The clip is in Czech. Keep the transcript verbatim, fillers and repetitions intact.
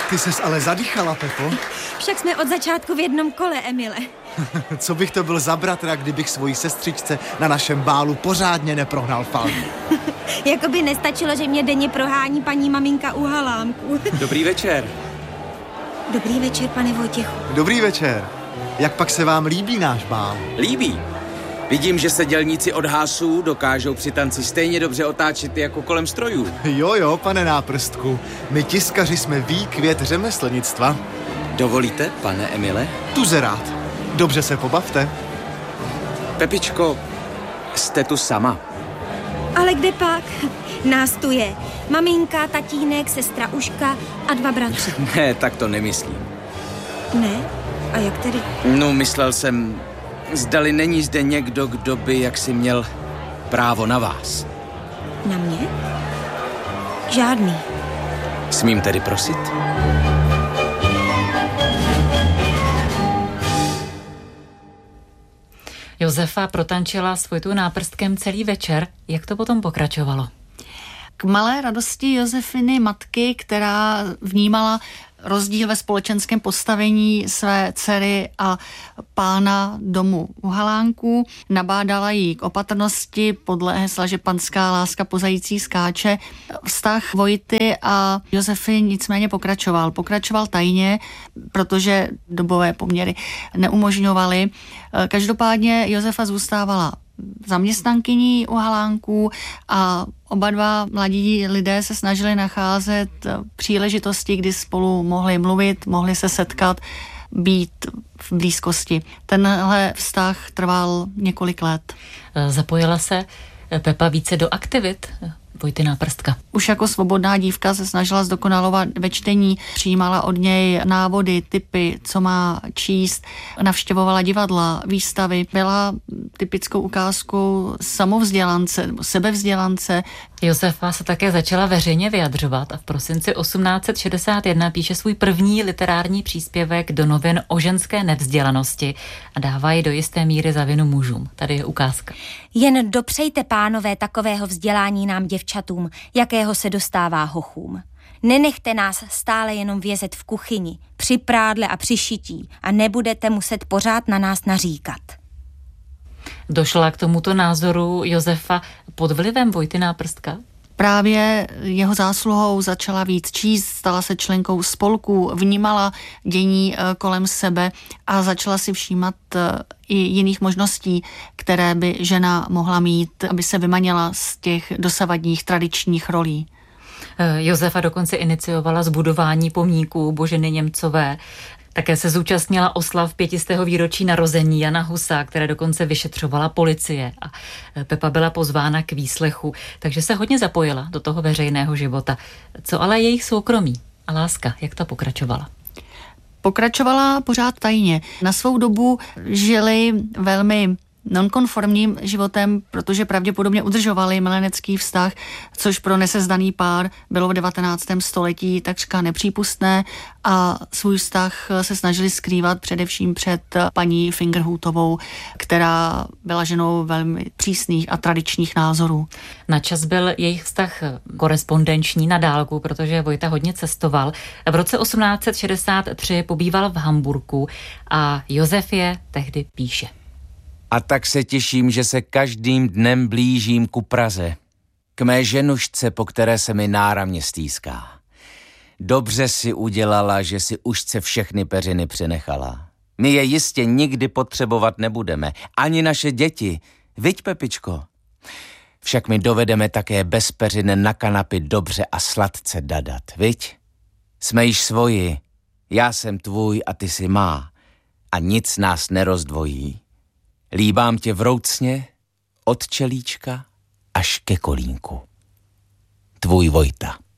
Ty ses ale zadýchala, Pepo. Však jsme od začátku v jednom kole, Emile. Co bych to byl za bratra, kdybych svojí sestřičce na našem bálu pořádně neprohnal falku. Jakoby nestačilo, že mě denně prohání paní maminka u halámku. Dobrý večer. Dobrý večer, pane Vojtěchu. Dobrý večer. Jak pak se vám líbí náš bál? Líbí. Vidím, že se dělníci od hásů dokážou při tanci stejně dobře otáčet jako kolem strojů. Jo, jo, pane Náprstku. My tiskaři jsme výkvět řemeslnictva. Dovolíte, pane Emile? Tuze rád. Dobře se pobavte. Pepičko, jste tu sama? Ale kde pak? Nás tu je. Maminka, tatínek, sestra Uška a dva bratři. Ne, tak to nemyslím. Ne? A jak tedy? No, myslel jsem, zdali není zde někdo, kdo by jaksi měl právo na vás. Na mě? Žádný. Smím tedy prosit? Josefa protančila s Vojtou Náprstkem celý večer. Jak to potom pokračovalo? K malé radosti Josefiny matky, která vnímala rozdíl ve společenském postavení své dcery a pána domu u Halánků, nabádala jí k opatrnosti podle hesla, že panská láska po zající skáče. Vztah Vojty a Josefy nicméně pokračoval. Pokračoval tajně, protože dobové poměry neumožňovaly. Každopádně Josefa zůstávala zaměstnankyní u Halánků a oba dva mladí lidé se snažili nacházet příležitosti, kdy spolu mohli mluvit, mohli se setkat, být v blízkosti. Tenhle vztah trval několik let. Zapojila se Pepa více do aktivit Vojty Náprstka? Už jako svobodná dívka se snažila zdokonalovat ve čtení, přijímala od něj návody, tipy, co má číst, navštěvovala divadla, výstavy, byla typickou ukázkou samovzdělance nebo sebevzdělance. Josefa se také začala veřejně vyjadřovat a v prosinci osmnáct set šedesát jedna píše svůj první literární příspěvek do novin o ženské nevzdělanosti a dává ji do jisté míry za vinu mužům. Tady je ukázka. Jen dopřejte, pánové, takového vzdělání nám děvčatům, jakého se dostává hochům. Nenechte nás stále jenom vězet v kuchyni, při prádle a při šití a nebudete muset pořád na nás naříkat. Došla k tomuto názoru Josefa pod vlivem Vojty Náprstka? Právě jeho zásluhou začala víc číst, stala se členkou spolku, vnímala dění kolem sebe a začala si všímat i jiných možností, které by žena mohla mít, aby se vymanila z těch dosavadních tradičních rolí. Josefa dokonce iniciovala zbudování pomníků Boženy Němcové. Také se zúčastnila oslav pětistého výročí narození Jana Husa, které dokonce vyšetřovala policie a Pepa byla pozvána k výslechu, takže se hodně zapojila do toho veřejného života. Co ale jejich soukromí a láska, jak ta pokračovala? Pokračovala pořád tajně. Na svou dobu žili velmi nonkonformním životem, protože pravděpodobně udržovali milenecký vztah, což pro nesezdaný pár bylo v devatenáctém století takřka nepřípustné a svůj vztah se snažili skrývat především před paní Fingerhutovou, která byla ženou velmi přísných a tradičních názorů. Načas byl jejich vztah korespondenční na dálku, protože Vojta hodně cestoval. V roce osmnáct set šedesát tři pobýval v Hamburku a Josef je tehdy píše. A tak se těším, že se každým dnem blížím ku Praze. K mé ženušce, po které se mi náramně stýská. Dobře si udělala, že si užce všechny peřiny přenechala. My je jistě nikdy potřebovat nebudeme. Ani naše děti. Viď, Pepičko? Však my dovedeme také bez peřin na kanapy dobře a sladce dadat. Viď? Jsme již svoji. Já jsem tvůj a ty jsi má. A nic nás nerozdvojí. Líbám tě vroucně, od čelíčka až ke kolínku. Tvůj Vojta.